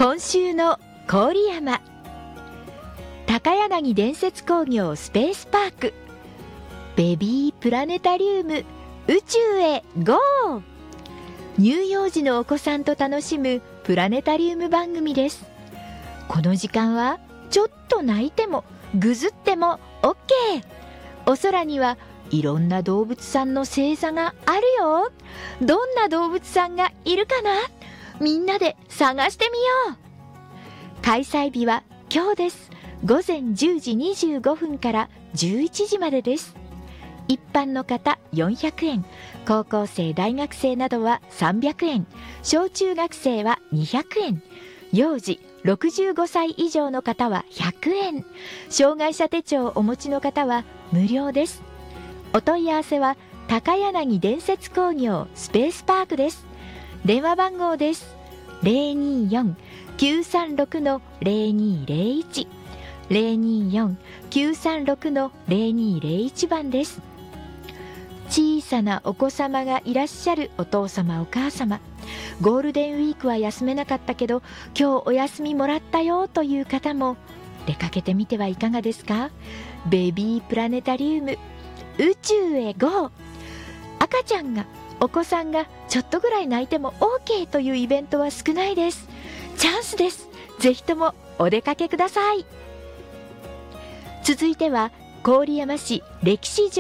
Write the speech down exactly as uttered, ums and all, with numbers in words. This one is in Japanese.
今週の郡山。高柳伝説工業スペースパーク、ベビープラネタリウム宇宙へゴー。乳幼児のお子さんと楽しむプラネタリウム番組です。この時間はちょっと泣いてもぐずっても オーケー。 お空にはいろんな動物さんの星座があるよ。どんな動物さんがいるかな、みんなで探してみよう。開催日は今日です。ごぜんじゅうじにじゅうごふんからじゅういちじまでです。一般の方よんひゃくえん、高校生大学生などはさんびゃくえん、小中学生はにひゃくえん、幼児ろくじゅうごさい以上の方はひゃくえん、障害者手帳をお持ちの方は無料です。お問い合わせは高柳伝説工業スペースパークです。電話番号です。 ゼロにーよん きゅうさんろく の ゼロにーゼロいち ゼロにーよん きゅうさんろく の ゼロにーゼロいち 番です。小さなお子様がいらっしゃるお父様お母様、ゴールデンウィークは休めなかったけど今日お休みもらったよという方も出かけてみてはいかがですか。ベビープラネタリウム宇宙へゴー。赤ちゃんがお子さんがちょっとぐらい泣いても オーケー というイベントは少ないです。チャンスです。ぜひともお出かけください。続いては郡山市歴史上